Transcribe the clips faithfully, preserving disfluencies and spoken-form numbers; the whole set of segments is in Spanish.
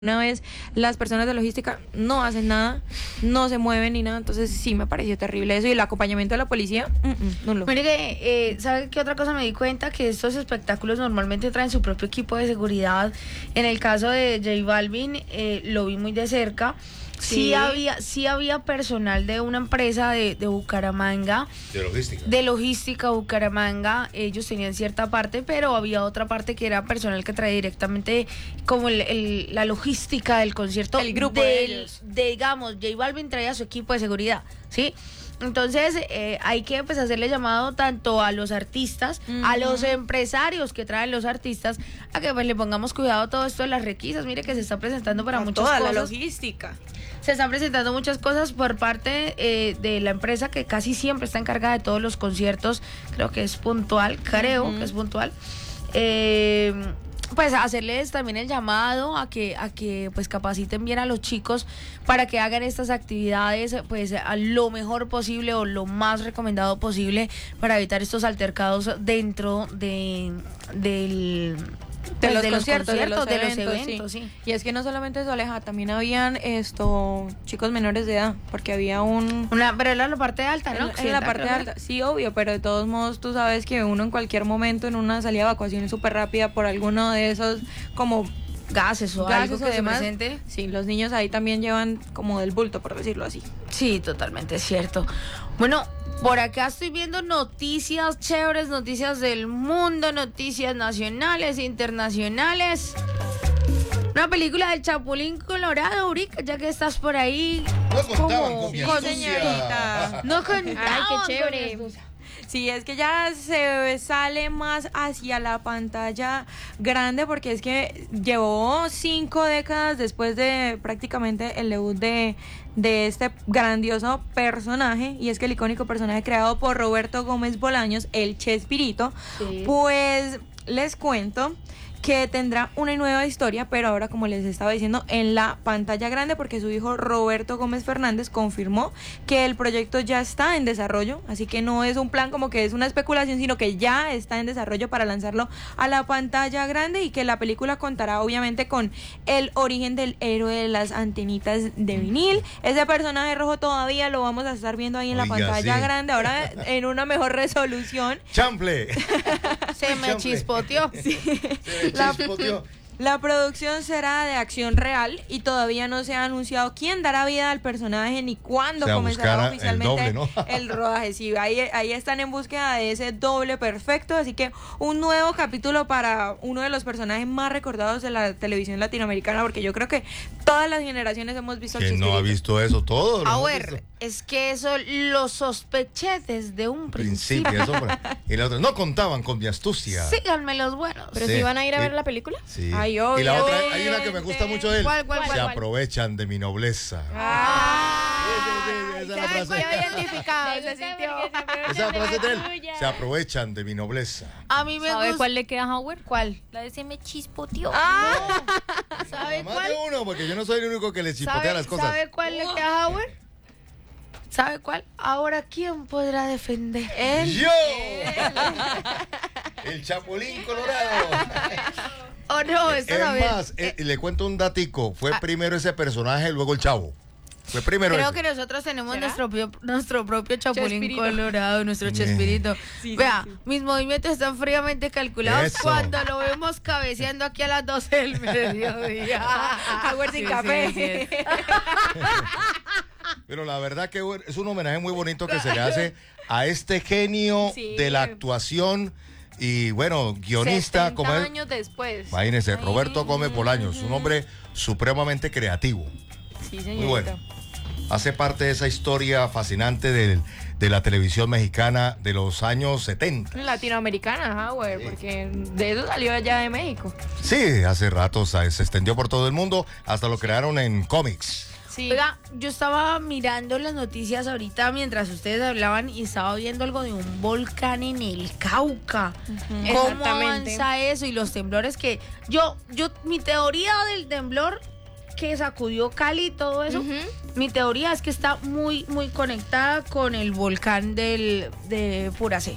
Una vez las personas de logística no hacen nada, no se mueven ni nada, entonces sí me pareció terrible eso. Y el acompañamiento de la policía, mm, mm, no lo. Mire que, eh, ¿sabe qué otra cosa me di cuenta? Que estos espectáculos normalmente traen su propio equipo de seguridad. En el caso de J Balvin, eh, lo vi muy de cerca. Sí. sí había sí había personal de una empresa de, de Bucaramanga. De logística. De logística Bucaramanga. Ellos tenían cierta parte, pero había otra parte que era personal que traía directamente como el, el, la logística del concierto. El grupo del, de ellos. De, digamos, J Balvin traía su equipo de seguridad, ¿sí? Entonces eh, hay que pues hacerle llamado tanto a los artistas, uh-huh. a los empresarios que traen los artistas, a que pues le pongamos cuidado a todo esto de las requisas. Mire que se está presentando para no, muchas toda cosas. La logística. Se están presentando muchas cosas por parte eh, de la empresa que casi siempre está encargada de todos los conciertos. Creo que es puntual, creo uh-huh. que es puntual. Eh, pues hacerles también el llamado a que a que pues capaciten bien a los chicos para que hagan estas actividades pues a lo mejor posible o lo más recomendado posible para evitar estos altercados dentro de del de, pues los, de los conciertos, de los de eventos, los eventos sí. sí. Y es que no solamente eso, Aleja, también habían esto chicos menores de edad, porque había un una pero era la parte alta, ¿no? En, en la parte alta, sí, obvio, pero de todos modos tú sabes que uno en cualquier momento en una salida de evacuación súper rápida por alguno de esos como gases o gases algo que o se demás, presente. Sí, los niños ahí también llevan como del bulto, por decirlo así. Sí, totalmente cierto. Bueno, por acá estoy viendo noticias chéveres, noticias del mundo, noticias nacionales, internacionales. Una película del Chapulín Colorado, Urica, ya que estás por ahí. No contaban con mi con señorita. No contaban. Ay, qué chévere. Sí, es que ya se sale más hacia la pantalla grande porque es que llevó cinco décadas después de prácticamente el debut de, de este grandioso personaje, y es que el icónico personaje creado por Roberto Gómez Bolaños, el Chespirito, sí. Pues les cuento que tendrá una nueva historia, pero ahora, como les estaba diciendo, en la pantalla grande, porque su hijo Roberto Gómez Fernández confirmó que el proyecto ya está en desarrollo, así que no es un plan como que es una especulación, sino que ya está en desarrollo para lanzarlo a la pantalla grande, y que la película contará obviamente con el origen del héroe de las antenitas de vinil. Ese personaje rojo todavía lo vamos a estar viendo ahí en Oiga, la pantalla sí. grande, ahora en una mejor resolución. ¡Chample! Se me chispoteó. Sí. La, la producción será de acción real y todavía no se ha anunciado quién dará vida al personaje ni cuándo o sea, comenzará oficialmente el, doble, ¿no? el rodaje. Sí, ahí, ahí están en búsqueda de ese doble perfecto, así que un nuevo capítulo para uno de los personajes más recordados de la televisión latinoamericana, porque yo creo que todas las generaciones hemos visto al ¿Quién Chespirito. no ha visto eso? Todo. A ver, es que eso lo sospeché desde un principio. principio eso, y la otra, no contaban con mi astucia. Síganme los buenos. ¿Pero Sí. si van a ir a Sí. ver la película? Sí. Ay, y la otra, obviamente. hay una que me gusta mucho de él. ¿Cuál, cuál, Se cuál, cuál? aprovechan de mi nobleza. Ah, Sí, sí, sí, esa es la ¿Sabes frase. cuál identificado? Se sintió. Esa frase de él. Se aprovechan de mi nobleza. A mí me ¿Sabe gusta. cuál le queda a Howard? ¿Cuál? La de se me chispoteó. Ah, ¿sabe Más cuál? de uno, porque yo no soy el único que le chipotea ¿Sabe, las cosas. ¿Sabe cuál le queda a Howard? ¿Sabe cuál? Ahora, ¿quién podrá defender? él. ¡Yo! El Chapulín Colorado. Oh, no, esta Es a ver. más, eh, le cuento un datico. Fue Ah. primero ese personaje, luego el Chavo. Fue primero Creo ese. que nosotros tenemos ¿Será? nuestro propio, nuestro propio Chapulín Chespirito. Colorado, nuestro Eh. Chespirito. Sí, Vea, sí, sí. mis movimientos están fríamente calculados Eso. cuando lo vemos cabeceando aquí a las doce del mediodía. Howard sin Sí, café. sí, sí. Pero la verdad que es un homenaje muy bonito que se le hace a este genio Sí. de la actuación y, bueno, guionista setenta como es. años después. Imagínense, Ay. Roberto Gómez Bolaños, un hombre supremamente creativo. Sí, Muy señorita. bueno. Hace parte de esa historia fascinante del- de la televisión mexicana de los años setenta. Latinoamericana, Howard, porque de eso salió allá de México. Sí, hace rato se se extendió por todo el mundo, hasta lo crearon en cómics. Sí. Oiga, yo estaba mirando las noticias ahorita mientras ustedes hablaban y estaba viendo algo de un volcán en el Cauca. ¿Cómo Exactamente. avanza eso? Y los temblores que... Yo, yo, mi teoría del temblor que sacudió Cali y todo eso, Ujú. mi teoría es que está muy, muy conectada con el volcán del, de Puracé.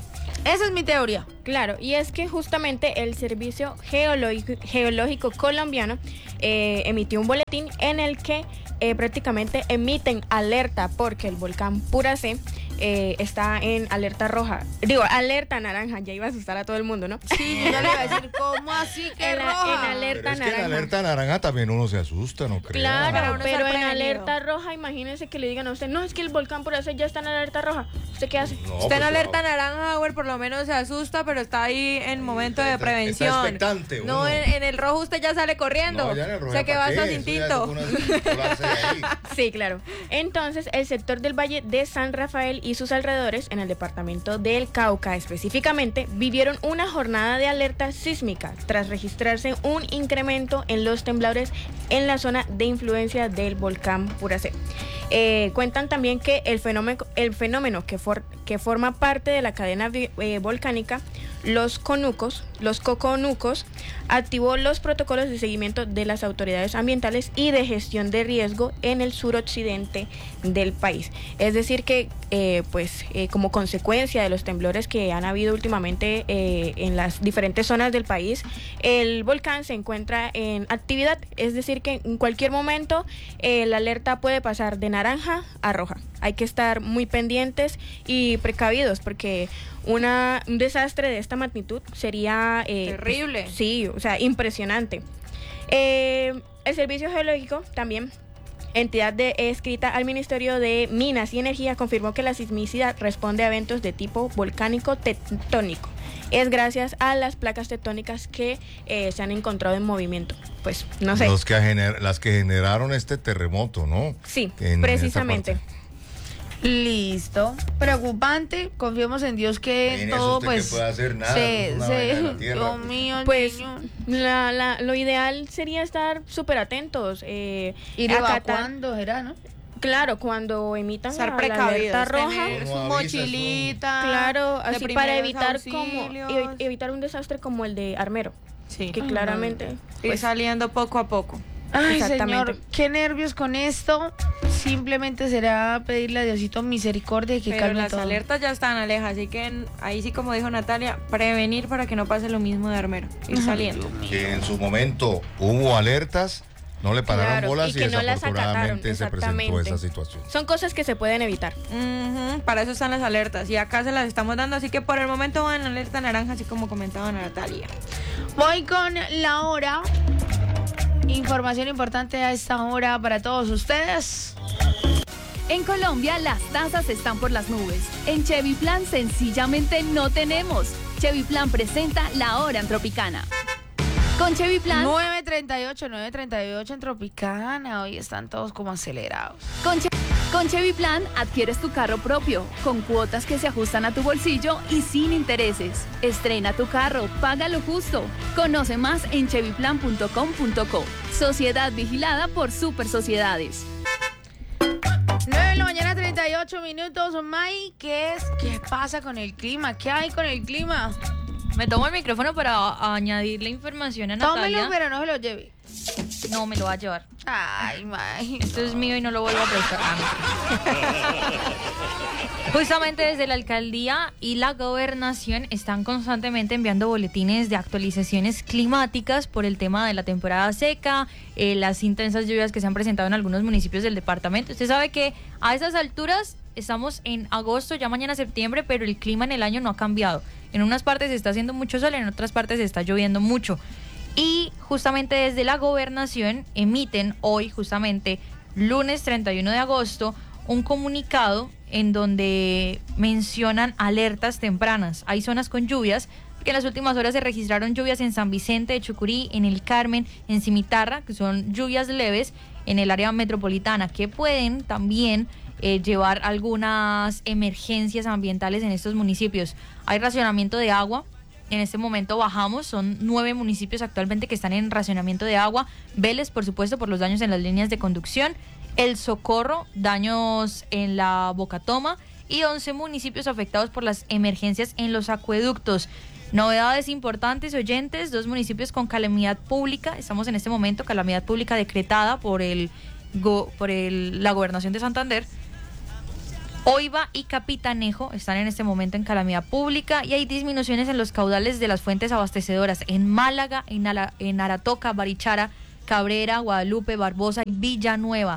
Esa es mi teoría. Claro, y es que justamente el Servicio Geológico, Geológico Colombiano eh, emitió un boletín en el que eh, prácticamente emiten alerta porque el volcán Puracé eh, está en alerta roja. Digo, alerta naranja, ya iba a asustar a todo el mundo, ¿no? Sí, yo ya le iba a decir, ¿cómo así que En, la- roja? en alerta Pero es que en naranja. alerta naranja también uno se asusta, ¿no creo? Claro, Para uno pero estar en prevenido. alerta roja, imagínense que le digan a usted, no, es que el volcán Puracé ya está en alerta roja. ¿Usted qué hace? No, Usted pues, en alerta no. naranja, Howard, por lo menos se asusta, pero está ahí en momento está- de está prevención. expectante uno. No, en, en el rojo usted ya sale corriendo. No, ya en el rojo, Sé que ¿para va hasta qué? sin Eso ya tinto. es una- colarse de ahí. Sí, claro. Entonces, el sector del Valle de San Rafael y sus alrededores, en el departamento del Cauca específicamente, vivieron una jornada de alerta sísmica tras registrarse un incremento en los temblores en la zona de influencia del volcán Puracé. Eh, cuentan también que el fenómeno, el fenómeno que, for- que forma parte de la cadena vi- eh, volcánica, los conucos, los coconucos, activó los protocolos de seguimiento de las autoridades ambientales y de gestión de riesgo en el suroccidente del país. Es decir que, eh, pues, eh, como consecuencia de los temblores que han habido últimamente eh, en las diferentes zonas del país, el volcán se encuentra en actividad. Es decir que en cualquier momento eh, la alerta puede pasar de naranja a roja. Hay que estar muy pendientes y precavidos porque una, un desastre de esta magnitud sería... eh, Terrible. pues, sí, o sea, impresionante. Eh, el Servicio Geológico también, entidad de, escrita al Ministerio de Minas y Energía, confirmó que la sismicidad responde a eventos de tipo volcánico tectónico. Es gracias a las placas tectónicas que eh, se han encontrado en movimiento. Pues, no sé. Los que gener- las que generaron este terremoto, ¿no? Sí, En precisamente. esta parte. Listo. Preocupante. Confiemos en Dios que En eso todo, usted pues. que puede hacer nada, se- eso es una se- vaina de la tierra, Dios pues. mío, Pues niño. la, la- lo ideal sería estar súper atentos. Eh, Ir acatar- evacuando, ¿será, no? Claro, cuando emitan Estar la, la precavidos, alerta roja. tener No su avisas, mochilita. Claro, de así para primeros evitar como auxilios. evi- evitar un desastre como el de Armero, Sí. que claramente Ir pues, saliendo poco a poco. Ay, Exactamente. señor, qué nervios con esto. Simplemente será pedirle a Diosito misericordia y que Pero calme las todo. alertas ya están, Aleja, así que en- ahí sí, como dijo Natalia, prevenir para que no pase lo mismo de Armero, ir saliendo. Que en su momento hubo alertas, no le pararon Claro, bolas y y, que no las desafortunadamente acataron, se presentó exactamente. esa situación. son cosas que se pueden evitar. Ujú, para eso están las alertas y acá se las estamos dando, así que por el momento van en alerta naranja, así como comentaba Natalia. Voy con la hora. Información importante a esta hora para todos ustedes. En Colombia las tasas están por las nubes. En Chevy Plan sencillamente no tenemos. Chevy Plan presenta la hora en Tropicana. Con Chevy Plan, nueve treinta y ocho, nueve treinta y ocho en Tropicana. Hoy están todos como acelerados. con, Che- con Chevy Plan adquieres tu carro propio, con cuotas que se ajustan a tu bolsillo y sin intereses. Estrena tu carro, paga lo justo. Conoce más en chevy plan punto com punto co. Sociedad vigilada por Super Sociedades. nueve de la mañana, treinta y ocho minutos. May, ¿qué es? ¿Qué pasa con el clima? ¿Qué hay con el clima? Me tomo el micrófono para a- añadirle información a Natalia. Tómelo, pero no se lo lleve. No, me lo va a llevar. Ay, May. Esto es mío y no lo vuelvo a prestar. Ah, no. Justamente desde la alcaldía y la gobernación están constantemente enviando boletines de actualizaciones climáticas por el tema de la temporada seca, eh, las intensas lluvias que se han presentado en algunos municipios del departamento. Usted sabe que a esas alturas estamos en agosto, ya mañana septiembre, pero el clima en el año no ha cambiado. En unas partes está haciendo mucho sol, en otras partes está lloviendo mucho. Y justamente desde la gobernación emiten hoy, justamente lunes treinta y uno de agosto, un comunicado en donde mencionan alertas tempranas. Hay zonas con lluvias, porque en las últimas horas se registraron lluvias en San Vicente de Chucurí, en El Carmen, en Cimitarra, que son lluvias leves en el área metropolitana, que pueden también eh, llevar algunas emergencias ambientales en estos municipios. Hay racionamiento de agua. En este momento bajamos, son nueve municipios actualmente que están en racionamiento de agua. Vélez, por supuesto, por los daños en las líneas de conducción. El Socorro, daños en la Bocatoma. Y once municipios afectados por las emergencias en los acueductos. Novedades importantes, oyentes, dos municipios con calamidad pública. Estamos en este momento, calamidad pública decretada por, el, go- por el, la Gobernación de Santander. Oiva y Capitanejo están en este momento en calamidad pública y hay disminuciones en los caudales de las fuentes abastecedoras en Málaga, en, Ala, en Aratoca, Barichara, Cabrera, Guadalupe, Barbosa y Villanueva.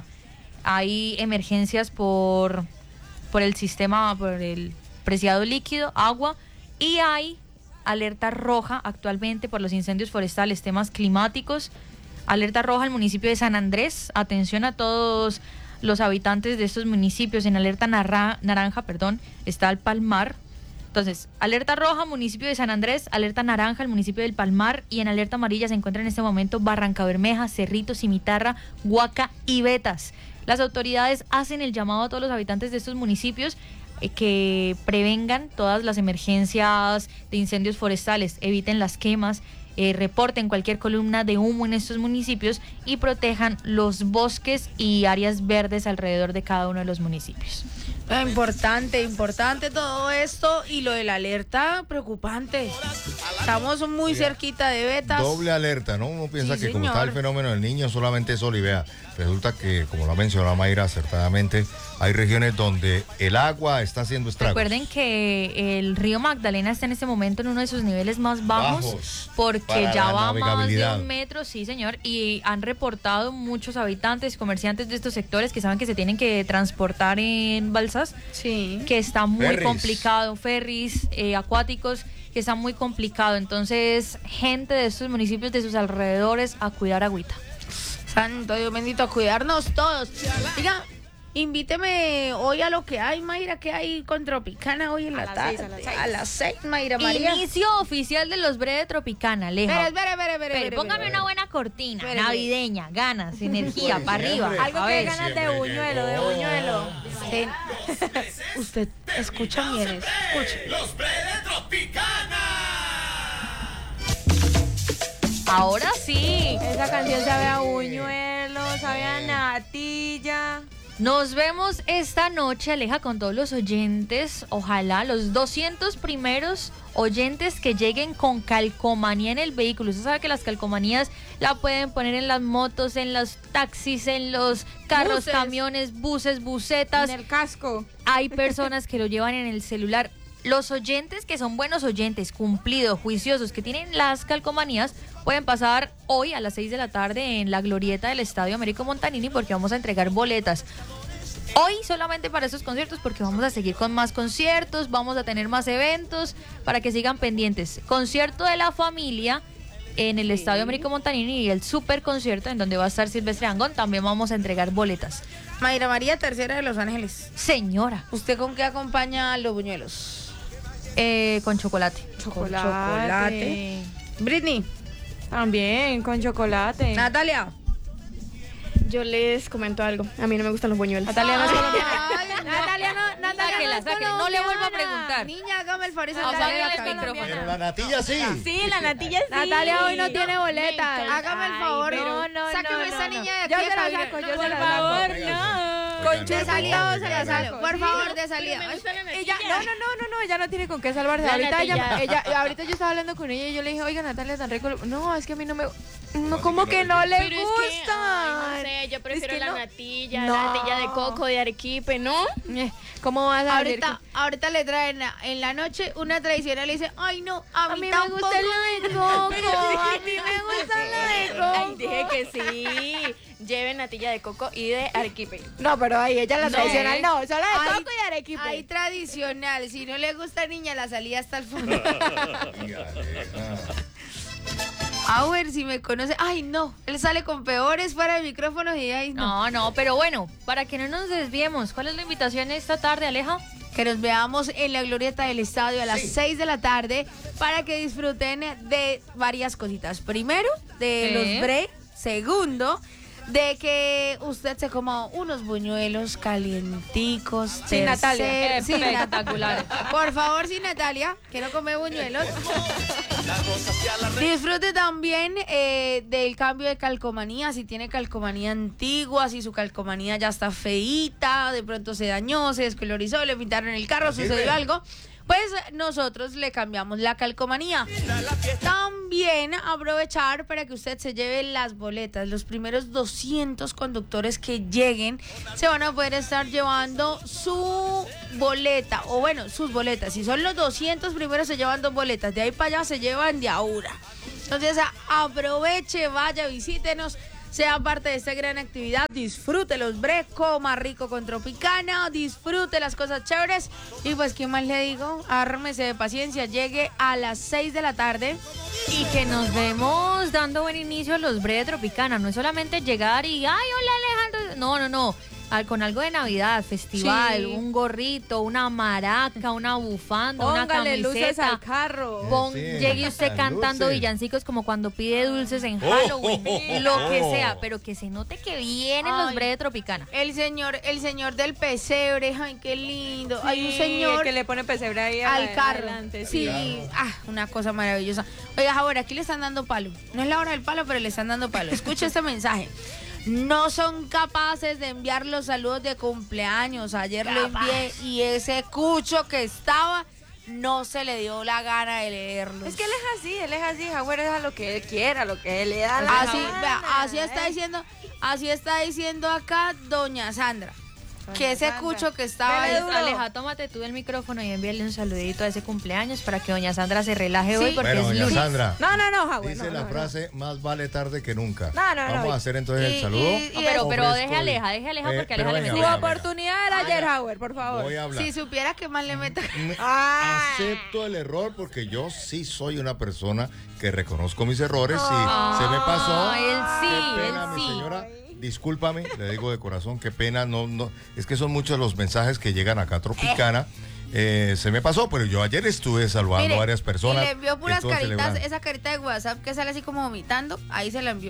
Hay emergencias por, por el sistema, por el preciado líquido, agua, y hay alerta roja actualmente por los incendios forestales, temas climáticos. Alerta roja al municipio de San Andrés. Atención a todos los habitantes de estos municipios. En alerta narra, naranja, perdón, está el Palmar. Entonces, alerta roja, municipio de San Andrés, alerta naranja, el municipio del Palmar, y en alerta amarilla se encuentra en este momento Barranca Bermeja, Cerrito, Cimitarra, Huaca y Betas. Las autoridades hacen el llamado a todos los habitantes de estos municipios eh, que prevengan todas las emergencias de incendios forestales, eviten las quemas, Eh, reporten cualquier columna de humo en estos municipios y protejan los bosques y áreas verdes alrededor de cada uno de los municipios. Eh, Importante, importante todo esto, y lo de la alerta, preocupante. Estamos muy Oiga, cerquita de Betas. Doble alerta, ¿no? Uno piensa Sí, que como está el señor. fenómeno del niño, solamente es sol, y vea, resulta que, como lo ha mencionado Mayra acertadamente, hay regiones donde el agua está haciendo estragos. Recuerden que el río Magdalena está en este momento en uno de sus niveles más bajos, Bajos, porque para ya la va más de navegabilidad. un metro, sí señor, y han reportado muchos habitantes, comerciantes de estos sectores que saben que se tienen que transportar en balsas, Sí. que está muy Ferries. complicado, ferries eh, acuáticos, que está muy complicado. Entonces, gente de estos municipios, de sus alrededores, a cuidar agüita. Santo Dios bendito, a cuidarnos todos. Diga, invíteme hoy a lo que hay, Mayra, que hay con Tropicana hoy en la las tarde. seis, a las seis. A las seis, Mayra María. Inicio oficial de los breves Tropicana, Alejo. Espera, espera, espera, espera, Pero espera, póngame espera. una buena cortina, Espere. navideña, ganas, energía, Pues para arriba. siempre. Algo A que ver. ganas de Siempre buñuelo, de llegó. buñuelo. Ten- Usted escucha bien, escuche. Ahora sí. Esa canción sabe a buñuelo, sabe a natilla. Nos vemos esta noche, Aleja, con todos los oyentes. Ojalá los doscientos primeros oyentes que lleguen con calcomanía en el vehículo. Usted sabe que las calcomanías la pueden poner en las motos, en los taxis, en los carros, Buses. camiones, buses, busetas. En el casco. Hay personas que lo llevan en el celular. Los oyentes que son buenos oyentes, cumplidos, juiciosos, que tienen las calcomanías, pueden pasar hoy a las seis de la tarde en la glorieta del Estadio Américo Montanini, porque vamos a entregar boletas. Hoy solamente para esos conciertos, porque vamos a seguir con más conciertos, vamos a tener más eventos para que sigan pendientes. Concierto de la familia en el Estadio Américo Montanini y el super concierto en donde va a estar Silvestre Dangond. También vamos a entregar boletas. Mayra María, tercera de Los Ángeles. Señora, ¿Usted con qué acompaña a los buñuelos? eh, con chocolate. Chocolate. chocolate. Britney, También con chocolate. Natalia. Yo les comento algo. A mí no me gustan los buñuelos. Natalia no es colombiana. Ay, Natalia no, Natalia Sáquela, no es sáquela. No le vuelva a colombiana. preguntar. Niña, hágame el favor y Vamos a salga de abrirle la el cabina. micrófono. Pero la natilla sí. Sí, la natilla sí. Natalia hoy no tiene boletas. Hágame el favor. No, no, Sáqueme no, esa no, niña no. de aquí. Yo de se la cabina. saco, yo No, se por la favor, saco. no. Con De salida o se la Oigan, saco. Por Sí, favor, no, de salida. Ella, no, no, no, no, no, ella no tiene con qué salvarse. La Ahorita, ella, natilla. ella, ahorita yo estaba hablando con ella y yo le dije, oiga, Natalia, tan rico. No, es que a mí no me. No, como que no le Pero es que, gusta. ay, no sé, yo prefiero Es que la no. natilla, No. la natilla de coco, de arequipe, ¿no? Eh, ¿Cómo vas a decir Ahorita, ahorita le traen a- en la noche una tradicional y dice, ay no, a A mí, mí me tampoco. gusta lo de coco. A mí me gusta lo de coco. Ay, dije que sí. Lleven natilla de coco y de arequipe. No, pero ahí ella la No. tradicional no, solo de Ay, coco y arequipe. Hay tradicional, si no le gusta niña, la salida hasta el fondo. A ver si me conoce. Ay, no, él sale con peores fuera de micrófonos y ay, no. No, no, pero bueno, para que no nos desviemos, ¿cuál es la invitación esta tarde, Aleja? Que nos veamos en la glorieta del estadio a las seis de la tarde para que disfruten de varias cositas. Primero, de Sí. los break. Segundo, de que usted se coma unos buñuelos calienticos. Sin Natalia. Tercer- sin Nat- Espectacular. Por favor, sin Natalia, quiero comer buñuelos. Disfrute también eh, del cambio de calcomanía, si tiene calcomanía antigua, si su calcomanía ya está feíta, de pronto se dañó, se descolorizó, le pintaron el carro, Sirve. sucedió algo. pues nosotros le cambiamos la calcomanía. También aprovechar para que usted se lleve las boletas. Los primeros doscientos conductores que lleguen se van a poder estar llevando su boleta, o bueno, sus boletas. Si son los doscientos primeros se llevan dos boletas, de ahí para allá se llevan de a una. Entonces aproveche, vaya, visítenos, sea parte de esta gran actividad, disfrute los bre, coma rico con Tropicana, disfrute las cosas chéveres y pues, ¿qué más le digo? Ármese de paciencia, llegue a las seis de la tarde. Y que nos vemos dando buen inicio a los Bre de Tropicana. No es solamente llegar y, ay, hola Alejandro. No, no, no. Al, con algo de Navidad, festival, Sí. un gorrito, una maraca, una bufanda, una Póngale luces al camiseta. carro. Pon- Sí, llegue usted las cantando luces. villancicos como cuando pide dulces en Oh, Halloween, oh, oh, lo que oh. sea, pero que se note que vienen Ay. los Bre de Tropicana. El señor, el señor del pesebre, ay, qué lindo. Hay un Sí, señor el que le pone pesebre ahí a- al carro. adelante, Sí, ah, una cosa maravillosa. Oiga, ahora aquí le están dando palo. No es la hora del palo, pero le están dando palo. Escucha este mensaje. No son capaces de enviar los saludos de cumpleaños. Ayer lo envié y ese cucho que estaba no se le dio la gana de leerlos. Es que él es así, él es así, Howard es a lo que él quiera, a lo que él le da la Así, gana. vea, así está diciendo, así está diciendo acá doña Sandra. Que ese Sandra. cucho que estaba Dele ahí. duro. Aleja, tómate tú el micrófono y envíale un saludito a ese cumpleaños para que doña Sandra se relaje Sí. hoy porque Bueno, es doña lunes. Sandra, No, no, no, Howard. dice no, la no, no. frase, más vale tarde que nunca. No, no, no. Vamos a hacer entonces Y- el saludo. y- No, pero, pero Ofrezco deje y- Aleja, deje Aleja Eh, porque pero Aleja le venga, Su mete. venga, oportunidad era ayer, Howard, por favor. Voy a hablar. Si supiera que más le meto. Ah. Acepto el error porque yo sí soy una persona que reconozco mis errores y se me pasó. Ay, él sí, Qué pena, él mi sí. señora. Discúlpame, le digo de corazón, qué pena, no, no, es que son muchos los mensajes que llegan acá a Tropicana. Eh, se me pasó, pero yo ayer estuve saludando Mire, a varias personas. Y le envió que puras estuvo caritas, celebrando. esa carita de WhatsApp que sale así como vomitando, ahí se la envió.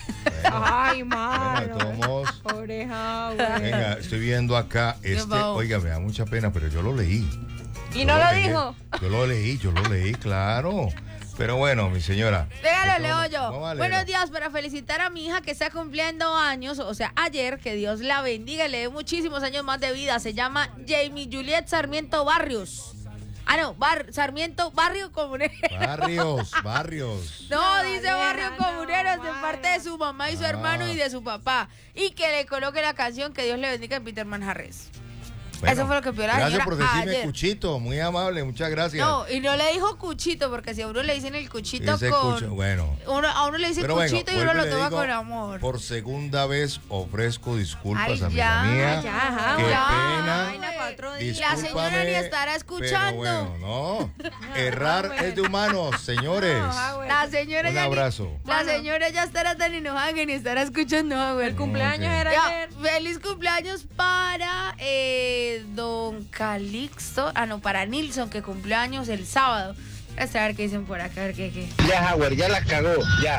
Ay, Bueno, de mano. todos modos, Pobre Howard. venga, estoy viendo acá este, pavo. oiga, me da mucha pena, pero yo lo leí. ¿Y Yo no lo leí, dijo? Yo lo leí, yo lo leí, claro. Pero bueno, mi señora. Venga, lo de leo todos- yo. vamos a leerlo. Buenos días, para felicitar a mi hija que está cumpliendo años, o sea, ayer, que Dios la bendiga y le dé muchísimos años más de vida. Se llama Jamie Juliet Sarmiento Barrios. Ah, no, Bar- Sarmiento Barrio Comunero. Barrios, barrios. No, No, dice Aleja, Barrio no, Comuneros de Barrio. parte de su mamá y su Ah. hermano y de su papá. Y que le coloque la canción Que Dios le bendiga de Peter Manjarres. Bueno, Eso fue lo que pidió la Gracias señora por decirme ayer. Cuchito, muy amable, muchas gracias. No, y no le dijo cuchito, porque si a uno le dicen el cuchito Ese con... cucho, bueno. Uno, a uno le dicen Pero bueno, cuchito y uno vuelvo lo y le toma digo, con amor. Por segunda vez ofrezco disculpas, Ay, amiga ya, mía. ya, Qué ya. pena. Vaina pa' otro día. La señora ni Discúlpame, estará escuchando. Pero bueno, no. Errar es de humanos, señores. No, Howard. La señora Un ya ni- abrazo. la Bueno. señora ya estará tan enojada que ni estará escuchando. güey. El cumpleaños Ok. era Ya, ayer. feliz cumpleaños para eh, don Calixto, ah no, para Nilson, que cumpleaños el sábado. A ver qué dicen por acá, a ver qué, qué. Ya, Howard, ya la cagó, ya.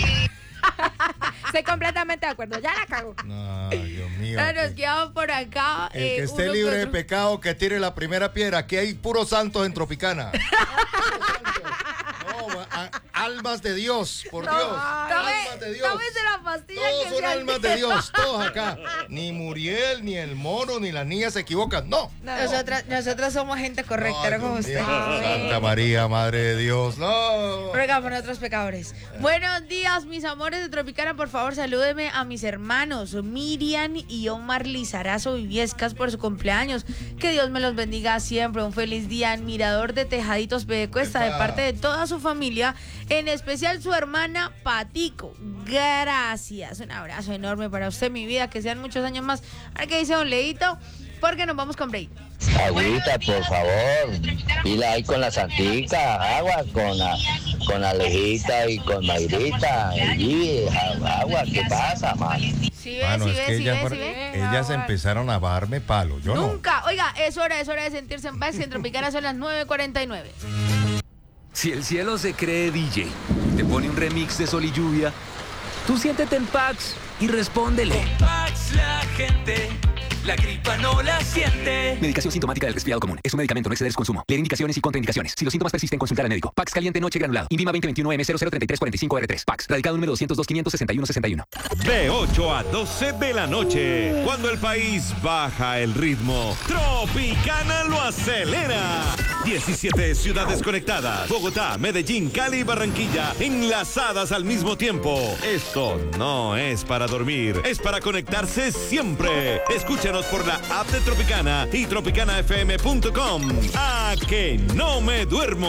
Estoy completamente de acuerdo, ya la cago. No, Dios mío. Ah, nos que- quedamos por acá. El eh, que esté uno libre de otro. pecado, que tire la primera piedra. Aquí hay puros santos en Tropicana. No, a- almas de Dios, por Dios. Almas de Dios. Tómese la pastilla Todos que son se almas de altera. Dios, todos acá. Ni Muriel, ni el mono, ni la niña se equivocan. No. Nosotras, nosotras somos gente correcta, Ay, no como Dios usted. mío. Santa María, Madre de Dios. No. Ruega por otros pecadores. Buenos días, mis amores de Tropicana. Por favor, salúdeme a mis hermanos Miriam y Omar Lizarazo Viviescas por su cumpleaños. Que Dios me los bendiga siempre. Un feliz día, admirador de Tejaditos Pedecuesta, de Epa. parte de toda su familia, en especial su hermana Patico. Gracias. Un abrazo enorme para usted, mi vida. Que sean muchos años más. A ver qué dice Don Leito, porque nos vamos con break. Agüita, por favor. Pila ahí con la Santica, agua con la, con Alejita y con Mayrita. Y agua, ¿qué pasa, man? ¿Sí ve, Mano, sí es ve, que sí ellas, ve, fueron- sí ve? ellas empezaron a darme palo. Yo no. Nunca. Oiga, es hora, es hora de sentirse en paz. Que en Tropicana son las nueve cuarenta y nueve. Si el cielo se cree D J, te pone un remix de Sol y Lluvia, tú siéntete en Pax y respóndele. Pax la gente, la gripa no la siente. Medicación sintomática del resfriado común. Es un medicamento, no exceder su consumo. Leer indicaciones y contraindicaciones. Si los síntomas persisten, consultar al médico. Pax caliente noche granulado. Invima veinte veintiuno M cero cero treinta y tres cuarenta y cinco R tres. Pax. Radicado número doscientos dos quinientos sesenta y uno sesenta y uno. De ocho a doce de la noche, cuando el país baja el ritmo, Tropicana lo acelera. diecisiete ciudades conectadas. Bogotá, Medellín, Cali y Barranquilla enlazadas al mismo tiempo. Esto no es para dormir, es para conectarse siempre. Escúchanos por la app de Tropicana y tropicana f m punto com. ¡A que no me duermo!